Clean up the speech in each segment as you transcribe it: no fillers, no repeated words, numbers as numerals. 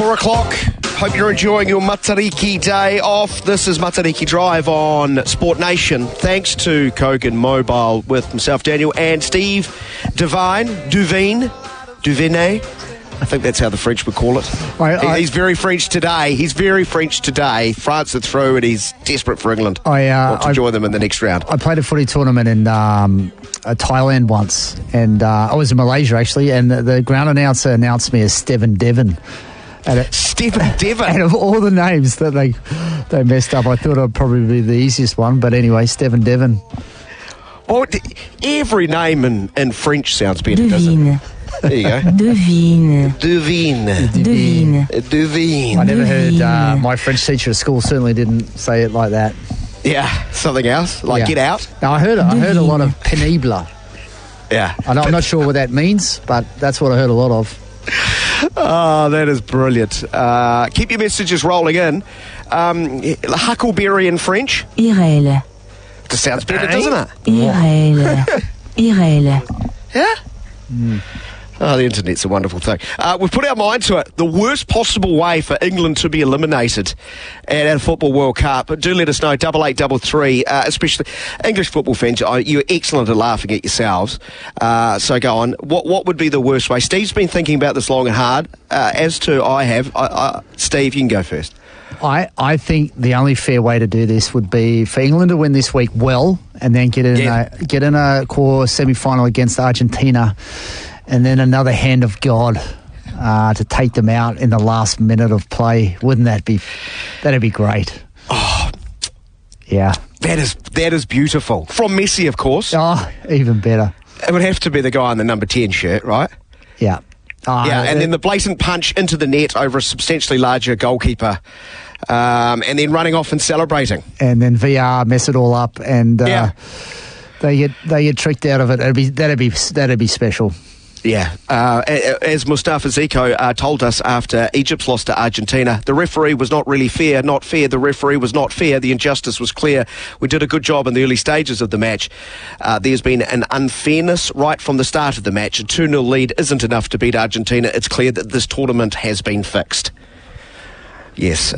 4 o'clock. Hope you're enjoying your Matariki day off. This is Matariki Drive on Sport Nation. Thanks to Kogan Mobile with myself, Daniel, and Steve Duvine. I think that's how the French would call it. He's very French today. France are through and he's desperate for England. Want to join them in the next round. I played a footy tournament in Thailand once, and I was in Malaysia actually, and the ground announcer announced me as Steven Devon. Steven Devon? Out of all the names that they messed up, I thought I'd probably be the easiest one, but anyway, Steven Devon. Well, every name in French sounds better, doesn't it? There you go. Duvine. I never heard, my French teacher at school certainly didn't say it like that. Yeah, something else, like get out. Now, I heard a lot of pénible. Yeah. I'm not sure what that means, but that's what I heard a lot of. Oh, that is brilliant. Keep your messages rolling in. Huckleberry in French? Irel. That sounds better, doesn't it? Irel. Yeah? Oh, the internet's a wonderful thing. We've put our mind to it. The worst possible way for England to be eliminated at a Football World Cup. But do let us know, 8833, especially English football fans. You're excellent at laughing at yourselves. So go on. What would be the worst way? Steve's been thinking about this long and hard, as to I have. Steve, you can go first. I think the only fair way to do this would be for England to win this week well, and then get in a core semi-final against Argentina, and then another hand of God to take them out in the last minute of play. Wouldn't that be? That'd be great. Oh, yeah. That is beautiful. From Messi, of course. Oh, even better. It would have to be the guy in the number 10 shirt, right? Yeah. And then the blatant punch into the net over a substantially larger goalkeeper, and then running off and celebrating. And then VR mess it all up, and they get tricked out of it. That'd be special. Yeah, as Mustafa Zico told us after Egypt's loss to Argentina, the referee was not really fair, not fair. The referee was not fair. The injustice was clear. We did a good job in the early stages of the match. There's been an unfairness right from the start of the match. A 2-0 lead isn't enough to beat Argentina. It's clear that this tournament has been fixed. Yes,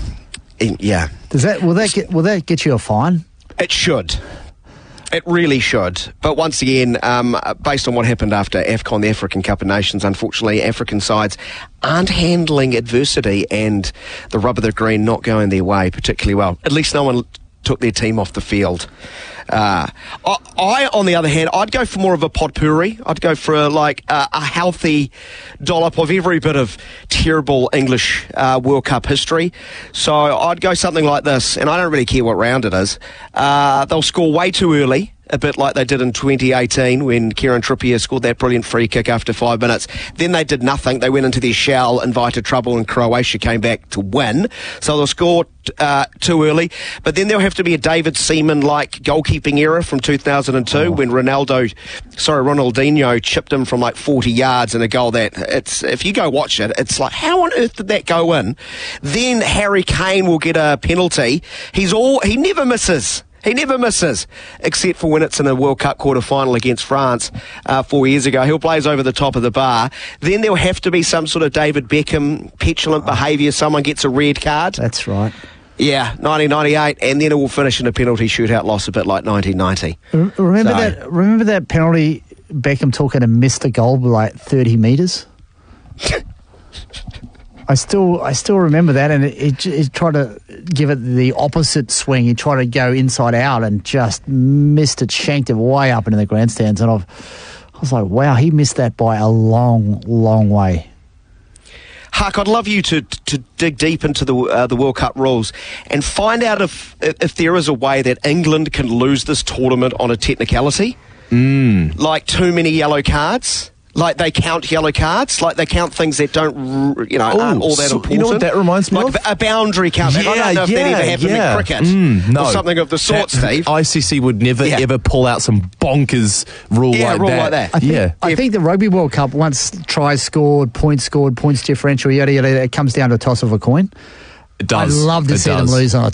yeah. Will that get you a fine? It should. It really should. But once again, based on what happened after AFCON, the African Cup of Nations, unfortunately, African sides aren't handling adversity and the rub of the green not going their way particularly well. At least no one took their team off the field. I, on the other hand, I'd go for more of a potpourri. I'd go for a healthy dollop of every bit of terrible English World Cup history. So I'd go something like this, and I don't really care what round it is. They'll score way too early, a bit like they did in 2018 when Kieran Trippier scored that brilliant free kick after 5 minutes. Then they did nothing. They went into their shell, invited trouble, and Croatia came back to win. So they'll score too early. But then there'll have to be a David Seaman-like goalkeeping error from 2002 when Ronaldinho chipped him from like 40 yards in a goal that, if you go watch it, it's like, how on earth did that go in? Then Harry Kane will get a penalty. He never misses. He never misses, except for when it's in a World Cup quarter-final against France 4 years ago. He'll blaze over the top of the bar. Then there'll have to be some sort of David Beckham petulant behaviour. Someone gets a red card. That's right. Yeah, 1998, and then it will finish in a penalty shootout loss, a bit like 1990. Remember that penalty Beckham took and missed the goal by like 30 metres? I still remember that, and it tried to give it the opposite swing. He tried to go inside out and just missed it, shanked it way up into the grandstands. And I was like, wow, he missed that by a long, long way. Huck, I'd love you to dig deep into the World Cup rules and find out if there is a way that England can lose this tournament on a technicality, like too many yellow cards. Like they count yellow cards, like they count things that don't, aren't all that important. You know what that reminds me of? Like a boundary count. Yeah, I don't know if that ever happened in cricket or something of the sort, Steve. ICC would never ever pull out some bonkers rule like that. I think the Rugby World Cup, once tries scored, points differential, yada yada, it comes down to a toss of a coin. It does. I'd love to see them lose on a